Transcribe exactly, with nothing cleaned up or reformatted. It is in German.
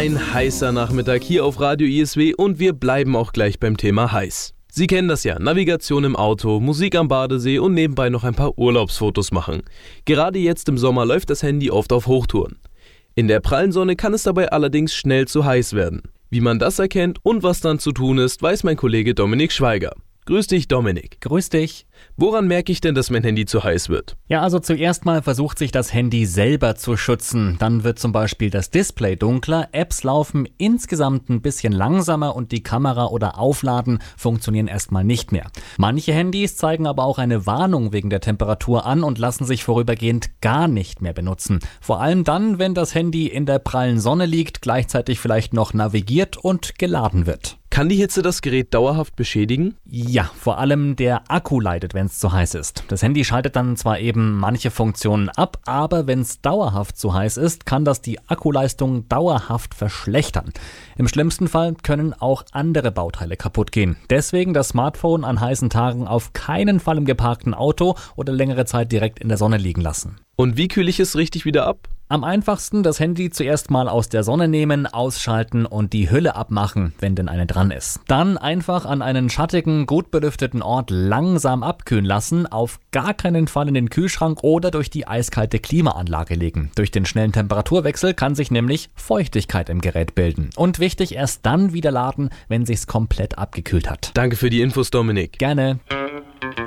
Ein heißer Nachmittag hier auf Radio I S W und wir bleiben auch gleich beim Thema heiß. Sie kennen das ja, Navigation im Auto, Musik am Badesee und nebenbei noch ein paar Urlaubsfotos machen. Gerade jetzt im Sommer läuft das Handy oft auf Hochtouren. In der prallen Sonne kann es dabei allerdings schnell zu heiß werden. Wie man das erkennt und was dann zu tun ist, weiß mein Kollege Dominik Schweiger. Grüß dich, Dominik. Grüß dich. Woran merke ich denn, dass mein Handy zu heiß wird? Ja, also zuerst mal versucht sich das Handy selber zu schützen. Dann wird zum Beispiel das Display dunkler, Apps laufen insgesamt ein bisschen langsamer und die Kamera oder Aufladen funktionieren erstmal nicht mehr. Manche Handys zeigen aber auch eine Warnung wegen der Temperatur an und lassen sich vorübergehend gar nicht mehr benutzen. Vor allem dann, wenn das Handy in der prallen Sonne liegt, gleichzeitig vielleicht noch navigiert und geladen wird. Kann die Hitze das Gerät dauerhaft beschädigen? Ja, vor allem der Akku leidet, wenn es zu heiß ist. Das Handy schaltet dann zwar eben manche Funktionen ab, aber wenn es dauerhaft zu heiß ist, kann das die Akkuleistung dauerhaft verschlechtern. Im schlimmsten Fall können auch andere Bauteile kaputt gehen. Deswegen das Smartphone an heißen Tagen auf keinen Fall im geparkten Auto oder längere Zeit direkt in der Sonne liegen lassen. Und wie kühle ich es richtig wieder ab? Am einfachsten das Handy zuerst mal aus der Sonne nehmen, ausschalten und die Hülle abmachen, wenn denn eine dran ist. Dann einfach an einen schattigen, gut belüfteten Ort langsam abkühlen lassen, auf gar keinen Fall in den Kühlschrank oder durch die eiskalte Klimaanlage legen. Durch den schnellen Temperaturwechsel kann sich nämlich Feuchtigkeit im Gerät bilden. Und wichtig, erst dann wieder laden, wenn sich's komplett abgekühlt hat. Danke für die Infos, Dominik. Gerne.